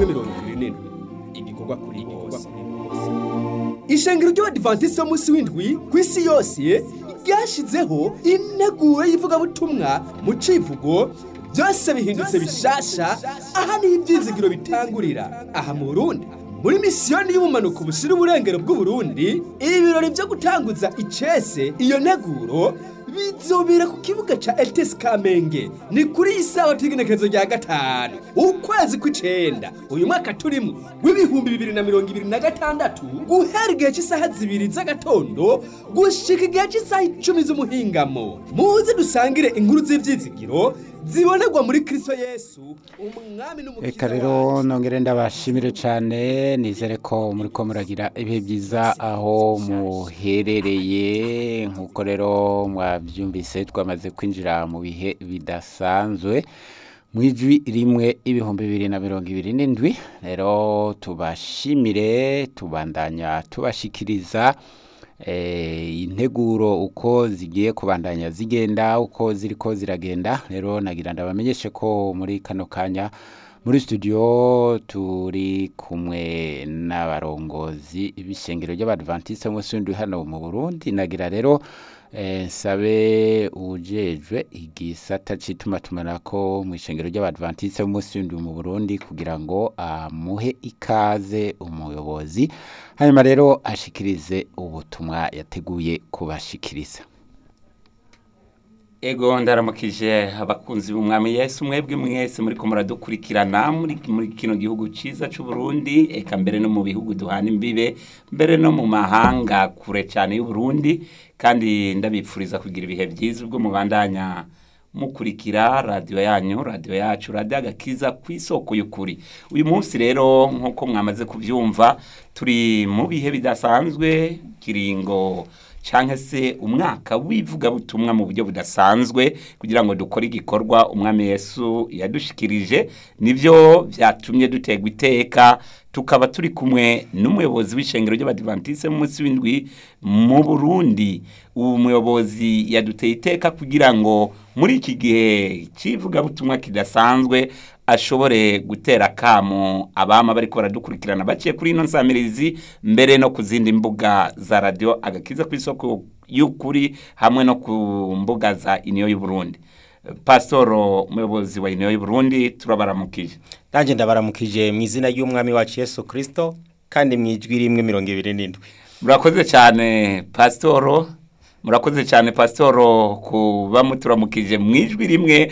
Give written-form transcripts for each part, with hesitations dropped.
27 igikorwa kuri bose. Ishengero ry'Abadiventiste b'umunsi w'indwi ku isi yose ryashizeho integuro y'ivugabutumwa mu civugo byose bihindutse bishasha. Aha ni ibyizigiro bitangurira aha mu Burundi muri misiyoni y'ubumanuko bushira uburengero bw'Uburundi. Ibirori byo gutanguza icese iyo nteguro bizobera ku kibuga ca ETS Kamenge ni kuri isaha t'igenekerezo rya 5 ukwezi kw'icenda uyu mwaka turimo w'ibihumbi 2026 guhera igihe cy'isaha 2 z'agatondo gushika igihe cy'isaha 10 z'umuhingamo. Muze dusangire inkuru z'ivyizigiro zibonerwa muri Kristo Yesu umwami n'umukiza. Eka rero nongere ndabashimire cyane, nizere ko muri ko muragira ibihe byiza aho muherereye. Nkuko rero mwabyumvise twamaze kwinjira mu bihe bidasanzwe mwijwi rimwe ibihumbi 2027. Rero tubashimire, tubandanya tubashikiriza integuro uko zigiye kubandanya zigenda, uko ziriko ziragenda. Rero nagira ndabamenyeshe ko muri kano kanya muri studio turi kumwe n'abarongozi b'ishengero ry'Abadventiste b'umunsi w'indwi hano mu Burundi. Nagira rero sabe ujejwe igisata citumatumako mu ishengero ry'Abadventiste b'umunsi w'indwi mu Burundi kugira ngo amuhe ikaze umuyobozi, hanyuma rero ashikirize ubutumwa yateguye kubashikiriza. Ego ndaramukije abakunzi b'umwami Yesu mwebwe mwese muri ko muradukurikirana muri kino gihugu ciza c'u Burundi, eka mbere no mu bihugu duhana imbibe, mbere no mu mahanga kure cyane y'u Burundi. Kandi ndabipfuriza kugira ibihe byiza ubwo mubandanya mukurikira radio yanyu, radio yacu, radio Agakiza kw'isoko y'ukuri. Uyu munsi rero nkuko mwamaze kuvyumva turi mu bihe bidasanzwe, kiringo canke se umwaka wivuga butumwa mu buryo budasanzwe kugira ngo dukore igikorwa umwami Yesu yadushikirije. Nivyo vyatumye dutegwa iteka tukaba turi kumwe n'umuyobozi w'ishengero ry'Abadventiste b'umunsi w'indwi mu Burundi. Uwo muyobozi yaduteye iteka kugira ngo muri iki gihe civuga butumwa kidasanzwe ashobore gutera kamo abama bariko baradukurikirana baciye kuri ino nsamirizi, mbere no kuzindi mbuga za radio Agakiza kw'isoko y'ukuri hamwe no ku mbuga za Union y'u Burundi. Pastor muyobozi wa Union y'u Burundi turabaramukije. Nanje ndabaramukije mu izina y'umwami wacu Yesu Kristo kandi mwijwi rimwe 27. Murakoze cyane Pastor. Murakoze cyane Pastor kuba muturamukije mwijwi rimwe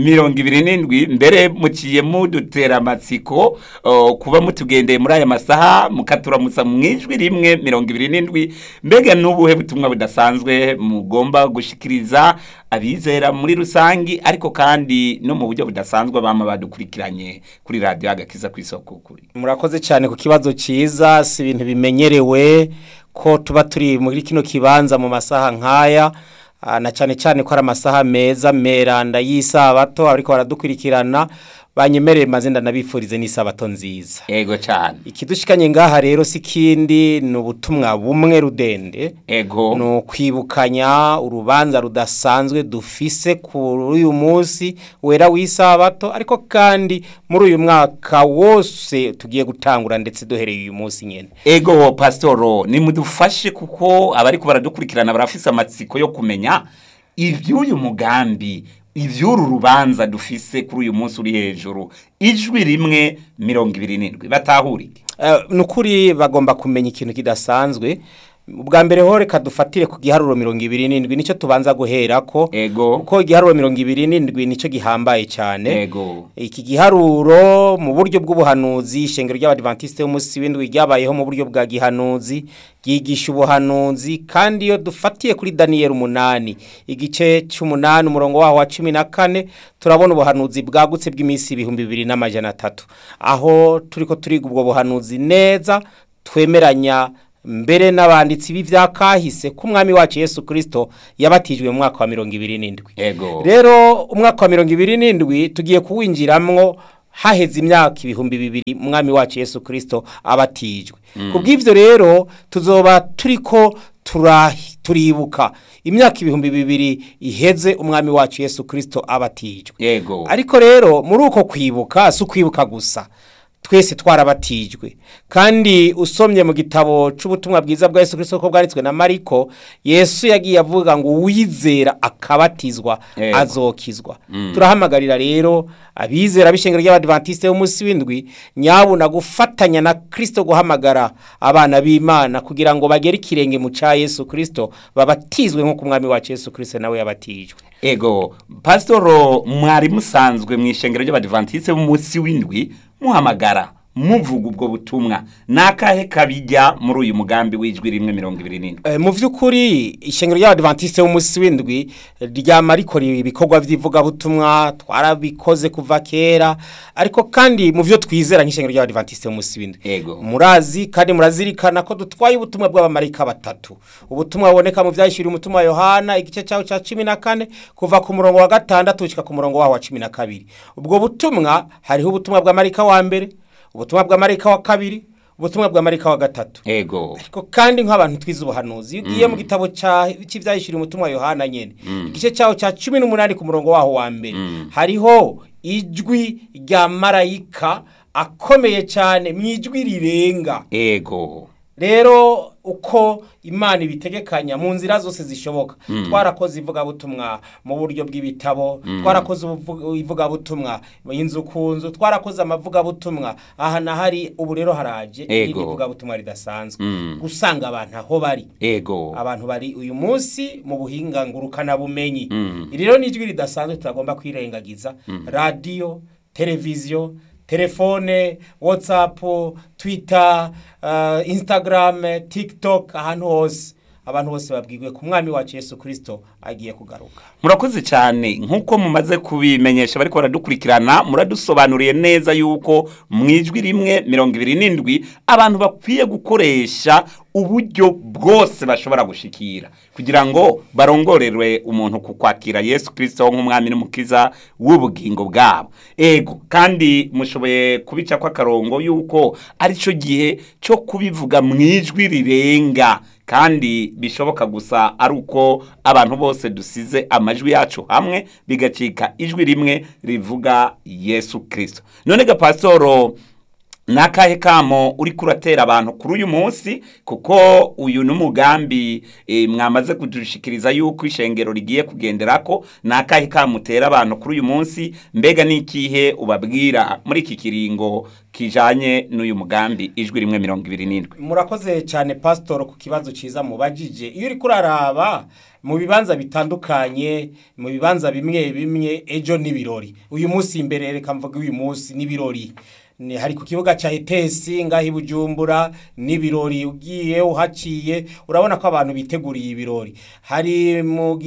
27. Mbere muciye mudutera amatsiko kuba mutugendeye muri aya masaha mukaturamutsa mwijwi rimwe 27. Mbega n'ubuhe butumwa budasanzwe mugomba gushikiriza abizera muri rusangi, ariko kandi no mu buryo budasanzwe bama badukurikiranye kuri radio Agakiza kw'isoko kuri. Murakoze cyane ku kibazo ciza, si ibintu bimenyerewe ko tuba turi muri kino kibanza mu masaha nkaya, na cyane cyane ko ari amasaha meza meranda y'isabato ariko baradukurikirana. Banyemereye mazenda nabifurize n'isabato nziza. Ego cyane. Ikidushikanye ngaha rero sikindi n'ubutumwa bumwe rudende. Ego. No kwibukanya urubanza rudasanzwe dufise kuri uyu munsi wera w'isabato, ariko kandi muri uyu mwaka wose tugiye gutangura ndetse duhereye uyu munsi nyene. Ego Pastor, ni mudufashe kuko abari ko baradukurikirana barafise amatsiko yo kumenya ivy'uyu mugambi, ivy'uru rubanza dufise kuri uyu munsi uri hejuru ijwi rimwe 27 batahurike. Nukuri bagomba kumenya ikintu kidasanzwe. Ubwa mbere ho reka dufatire ku giharuro 27 nico tubanza guherako. Ego. Kuko igiharuro 27 nico gihambaye cyane. Ego. Iki giharuro mu buryo bw'ubuhanuzi ishengero ry'Abadventiste b'umunsi w'indwi ryabayeho mu buryo bwa gihanuzi, yigisha ubuhanuzi. Kandi iyo dufatiye kuri Daniel 8 igice c'8 umurongo waho wa 14 turabona ubuhanuzi bwagutse bw'imisi 2300, aho turiko turiga ubwo buhanuzi neza twemeranya mbere n'abanditsi b'ivyakahise ku mwami wacu Yesu Kristo yabatijwe mu mwaka wa 27. Ego. Rero umwaka wa 27 tugiye kuwinjiramwo haheze imyaka 2000 umwami wacu Yesu Kristo abatijwe. Kubw'ivyo rero tuzoba turiko turibuka imyaka 2000 iheze umwami wacu Yesu Kristo abatijwe. Yego. Ariko rero muri uko kwibuka si kwibuka gusa, twese twarabatijwe kandi usomye mu gitabo c'ubutumwa bwiza bwa Yesu Kristo ko bwanditswe na Mariko Yesu yagiye avuga ngo uwizera akabatizwa azokizwa turahamagarira rero abizera b'ishengero ry'Abadventiste b'umunsi w'indwi nyabuna gufatanya na Kristo guhamagara abana b'Imana kugira ngo bagere ikirenge mu ca Yesu Kristo babatizwe nko ku mwami wacu Yesu Kristo nawe yabatijwe. Ego Pastor mwari musanzwe mu ishengero ry'Abadventiste b'umunsi w'indwi muhamagara muvuga ubwo butumwa nakahe kabijya muri uyu mugambi w'ijwi rimwe 27 mu vy'ukuri ishengero ry'Abadventiste b'umunsi w'indwi ryama rikora ibikorwa vy'ivuga butumwa twarabikoze kuva kera ariko kandi mu vyo twizera nk'ishengero ry'Abadventiste b'umunsi w'indwi murazi kandi murazirikana ko dutwaye ubutumwa bw'abamarika batatu ubutumwa buboneka mu vyashiri umutumwa Yohana igice cyawo ca 14 kuva ku murongo wa 6 ushika ku murongo wa 12 ubwo butumwa hariho ubutumwa bw'amarika wa mbere ubutumwa bw'amarika wa kabiri ubutumwa bw'amarika wa gatatu ariko kandi nk'abantu twize ubuhanuzi ugiye mu gitabo cy'ivyahishira umutumwa Yohana nyene igice cyawo ca 18 ku murongo waho wa mbere hariho ijwi rya marayika akomeye cyane mwijwi rirenga rero uko Imana ibitegekanya mu nzira zose zishoboka twarakoze ivuga butumwa mu buryo bw'ibitabo twarakoze ivuga butumwa inzu kunzu twarakoze amavuga butumwa aha na hari ubu rero haraje ivuga butumwa ridasanzwe gusanga abantu aho bari abantu bari uyu munsi mu buhinga ngurukana bumenyi rero nijwi ridasanzwe turagomba kwirengagiza radio televiziyo telefone, WhatsApp, Twitter, Instagram, TikTok, ahantu hose abantu bose babwirwe ku mwami wacu Yesu Kristo agiye kugaruka. Murakoze cyane nkuko mumaze kubimenyesha bariko baradukurikirana muradusobanuriye neza yuko mwijwi rimwe 27 abantu bakwiye gukoresha uburyo bwose bashobora gushikira kugira ngo barongorerwe umuntu kukwakira Yesu Kristo nk'umwami n'umukiza w'ubugingo bwabo. Ego kandi mushoboye kubica kwa karongo yuko ari cyo gihe cyo kubivuga mwijwi rirenga kandi bishoboka gusa ari uko abantu bose dusize amajwi yacu hamwe bigacika ijwi rimwe rivuga Yesu Kristo. None ga Pastor nakahe kamo uri kuratera abantu kuri uyu munsi kuko uyu n'umugambi mwamaze kudushikiriza yuko ishengero rigiye kugenderako nakahe kamo utera abantu kuri uyu munsi mbega nikihe ubabwira muri iki kiringo kijanye n'uyu mugambi ijwi rimwe 27. Murakoze cyane Pastor ku kibazo ciza mubajije iyo uri kuraraba mu bibanza bitandukanye mu bibanza bimwe ejo n'ibirori uyu munsi imbere reka mvuga uyu munsi n'ibirori ni hari ku kibuga cha Etesi ngahi Bujumbura n'ibirori ugiye uhaciye urabona ko abantu biteguriye ibirori hari mu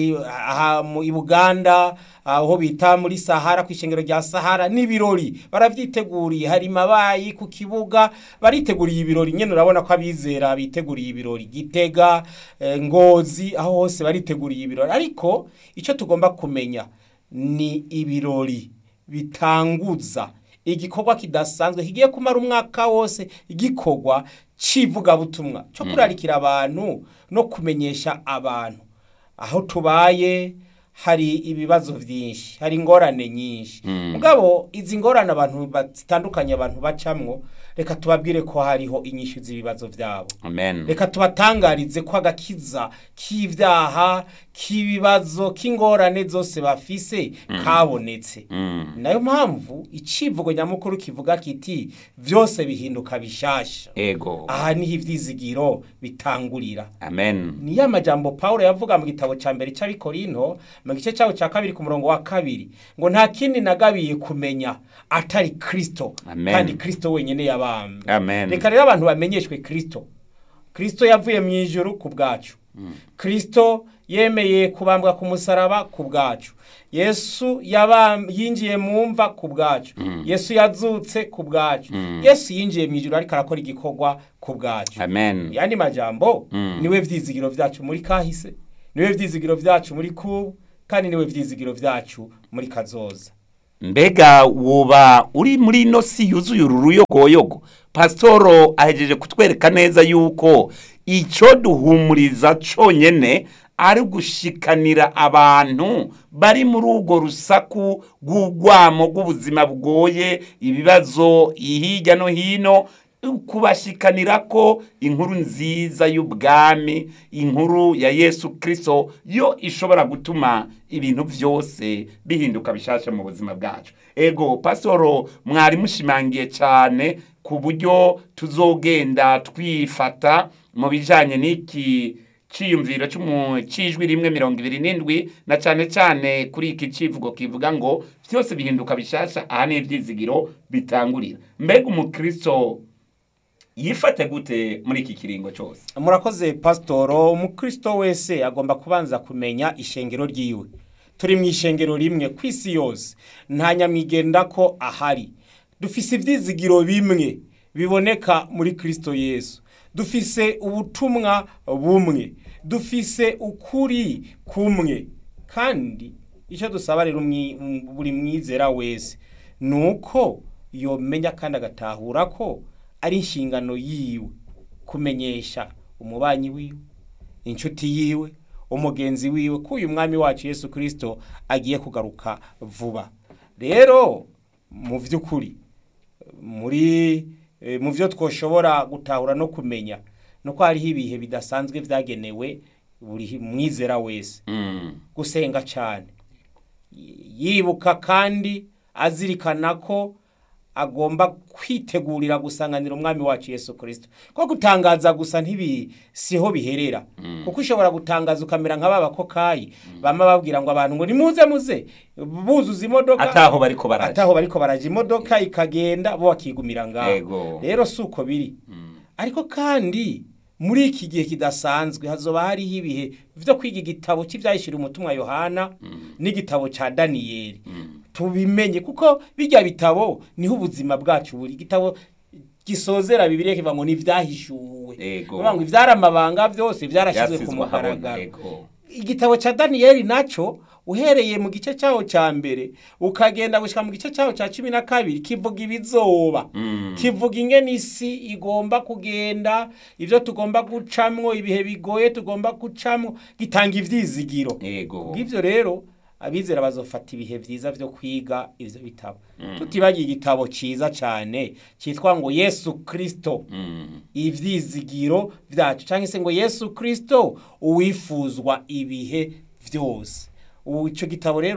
Buganda aho bita muri Sahara kwishengero rya Sahara n'ibirori baravyiteguriye hari mabayi ku kibuga bariteguriye ibirori nyene urabona ko abizera biteguriye ibirori Gitega Ngozi aho hose bariteguriye ibirori ariko ico tugomba kumenya ni ibirori bitanguza igikorwa kidasanzwe kigiye kumara umwaka wose igikorwa civuga butumwa cyo kurarikira abantu no kumenyesha abantu aho tubaye hari ibibazo vyinshi hari ingorane nyinshi mugabo izi ngorane abantu batandukanye abantu bacamwo reka tubabwire ko hariho inyishu z'ibibazo vyabo amen reka tubatangarize ko agakiza k'ivyaha k'ibibazo k'ingorane zose bafise kabonetse nayo mpamvu icivugo nyamukuru kivuga kiti vyose bihinduka bishasha aha niho ivyizigiro bitangurira amen ni ya majambo Paulo yavuga mu gitabo ca mbere c'Abikorinto mu gice cyawo ca 2 ku murongo wa 2 ngo nta kindi nagabiye kumenya atari Kristo kandi Kristo wenyene yabambwe reka rero abantu bamenyeshwe Kristo yavuye mu ijuru ku bwacu Kristo yemeye kubambwa ku musaraba ku bwacu Yesu yinjiye mu mva ku bwacu Yesu yazutse ku bwacu Yesu yinjiye mu ijuru ariko arakora igikorwa ku bwacu yani majambo niwe vyizigiro vyacu muri kahise niwe vyizigiro vyacu muri kubu kandi niwe vyizigiro vyacu muri kazoza. Mbega woba uri muri no si yuzuye uruyogoyogo Pastoro ahejeje kutwereka neza yuko ico duhumuriza conyene ari gushikanira abantu bari muri urwo rusaku rw'urwamo rw'ubuzima bugoye, ibibazo hirya no hino, kubashikanira ko inkuru nziza y'ubwami, inkuru ya Yesu Kristo yo ishobora gutuma ibintu byose bihinduka bishasha mu buzima bwacu. Ego pasoro mwari mushimangiye cyane ku buryo tuzogenda twifata mu bijanye n'iki ciyumviro cy'ijwi rimwe 27 na cyane cyane kuri iki civugo kivuga ngo byose bihinduka bishasha, aha n'ivyizigiro bitangurira. Mbega umukristo yifate gute muri iki kiringo cyose? Murakoze pasitoro. Umukristo wese agomba kubanza kumenya ishengero ryiwe. Turi mu ishengero rimwe ku isi yose, nta nyamwigenda ko ahari. Dufise ivyizigiro bimwe biboneka muri Kristo Yesu, dufise ubutumwa bumwe, dufise ukuri kumwe. Kandi icyo dusaba rero buri mwizera wese nuko yomenya kandi agatahura ko ari inshingano yiwe kumenyesha umubanyi wiwe, inshuti yiwe, umugenzi wiwe ko uyu mwami wacu Yesu Kristo agiye kugaruka vuba. Rero mu vy'ukuri mu byo twoshobora gutahura no kumenya nuko hariho ibihe bidasanzwe vyagenewe buri mwizera wese. Gusenga cyane, yibuka kandi azirikana ko agomba kwitegurira gusanganira umwami wacu Yesu Kristo. Ko gutangaza gusa siho biherera, kuko ushobora gutangaza ukamera nk'ababa kokayi bama babwira ngo abantu ngo nimuze buzuza imodoka, ataho bariko baraje imodoka ikagenda bo akigumira ngaho. Rero suko biri. Ariko kandi muri iki gihe kidasanzwe hazoba hariho ibihe byo kwiga igitabo cy'ivyahishura umutumwa Yohana n'igitabo ca Daniyeli. Tubimenye kuko bijya bitabo niho ubuzima bwacu buri. Igitabo gisozera Bibiliya kiva ngo nivyahishuwe, ngo ivyaramabanga byose vyarashizwe ku mugaragaro. Igitabo ca Daniyeli naco uhereye mu gice cyaho ca mbere ukagenda gushika mu gice cyaho ca 12 kivuga ibizoba, kivuga ingene isi igomba kugenda, ivyo tugomba gucamwo, ibihe bigoye tugomba gucamwo, gitanga ivyizigiro. Ngivyo rero abizera bazofata ibihe vyiza vyo kwiga ivyo bitabo. Tutibagiye igitabo ciza cyane cyitwa ngo Yesu Kristo, ivyizigiro vyacu, canke se ngo Yesu Kristo uwifuzwa ibihe vyose. Ico gitabo rero